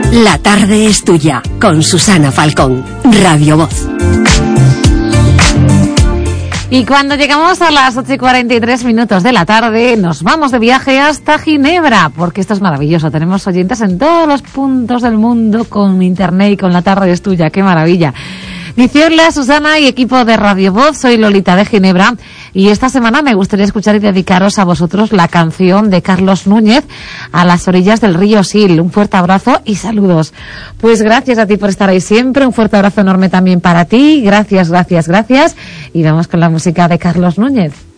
La tarde es tuya, con Susana Falcón, Radio Voz. Y cuando llegamos a las 8:43 de la tarde, nos vamos de viaje hasta Ginebra, porque esto es maravilloso. Tenemos oyentes en todos los puntos del mundo con internet y con La tarde es tuya. ¡Qué maravilla! Dice: hola Susana y equipo de Radio Voz, soy Lolita de Ginebra y esta semana me gustaría escuchar y dedicaros a vosotros la canción de Carlos Núñez, A las orillas del río Sil. Un fuerte abrazo y saludos. Pues gracias a ti por estar ahí siempre, un fuerte abrazo enorme también para ti, gracias. Y vamos con la música de Carlos Núñez.